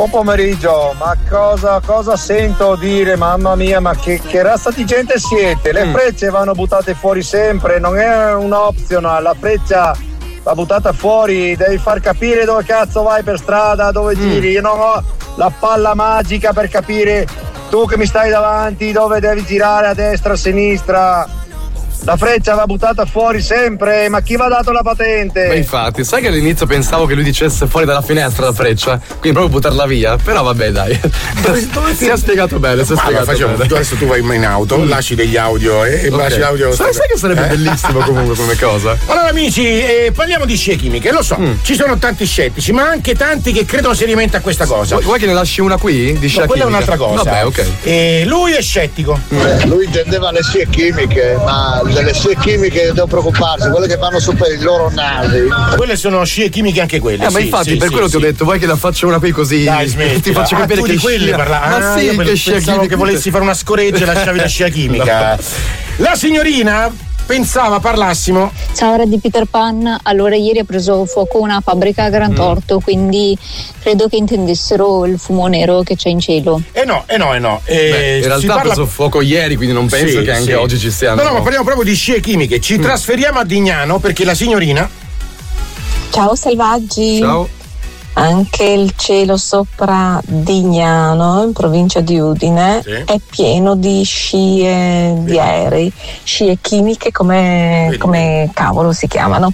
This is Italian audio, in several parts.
Buon pomeriggio, ma cosa sento dire, mamma mia, ma che razza di gente siete? Le frecce vanno buttate fuori sempre, non è un optional, la freccia va buttata fuori, devi far capire dove cazzo vai per strada, dove giri, io non ho la palla magica per capire tu che mi stai davanti dove devi girare, a destra, a sinistra. La freccia va buttata fuori sempre, ma chi va dato la patente? Ma infatti, sai che all'inizio pensavo che lui dicesse fuori dalla finestra la freccia, quindi proprio buttarla via, però vabbè dai. Si è spiegato bene, bene. Adesso tu vai in auto, lasci degli audio e lasci l'audio. Sai che sarebbe bellissimo comunque come cosa? Allora amici, parliamo di scie chimiche, lo so, ci sono tanti scettici, ma anche tanti che credono seriamente a questa cosa. Vuoi che ne lasci una qui? Di scia chimica? Quella è un'altra cosa. Vabbè, ok. Lui è scettico. Lui intendeva le scie chimiche, ma delle scie chimiche devo preoccuparsi, quelle che vanno su per i loro nasi. Quelle sono scie chimiche anche quelle. Ma infatti per quello ti ho detto, vuoi che la faccio una qui così? Dai, smetti. Ti faccio capire che di quelle parlavi. Ma sì, che scia chimica. Che volessi fare una scoreggia e lasciavi la scia chimica. No. La signorina pensava parlassimo. Ciao, era di Peter Pan. Allora ieri ha preso fuoco una fabbrica a Gran Torto, quindi credo che intendessero il fumo nero che c'è in cielo. No. In realtà ha preso fuoco ieri, quindi non penso che anche oggi ci siano. No, ma parliamo proprio di scie chimiche. Ci trasferiamo a Dignano perché la signorina. Ciao selvaggi. Ciao. Anche il cielo sopra Dignano, in provincia di Udine, è pieno di scie di aerei, scie chimiche come cavolo si chiamano.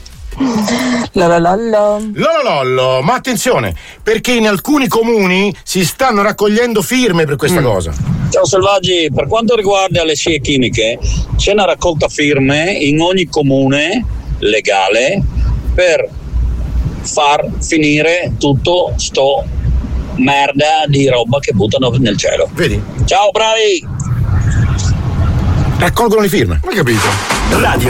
Lololollo, ma attenzione, perché in alcuni comuni si stanno raccogliendo firme per questa cosa. Ciao selvaggi, per quanto riguarda le scie chimiche, c'è una raccolta firme in ogni comune legale per far finire tutto sto merda di roba che buttano nel cielo. Vedi? Ciao bravi! Raccolgono le firme. Hai capito? Radio